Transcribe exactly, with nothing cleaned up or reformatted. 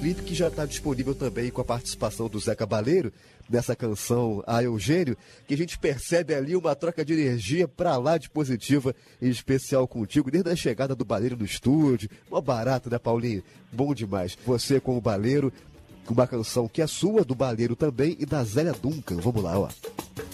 clipe que já está disponível também com a participação do Zé Cabaleiro, nessa canção A Eugênio, que a gente percebe ali uma troca de energia pra lá de positiva, em especial contigo, desde a chegada do Baleiro no estúdio. Mó barato, né, Paulinho? Bom demais. Você com o Baleiro, uma canção que é sua, do Baleiro também, e da Zélia Duncan. Vamos lá, ó.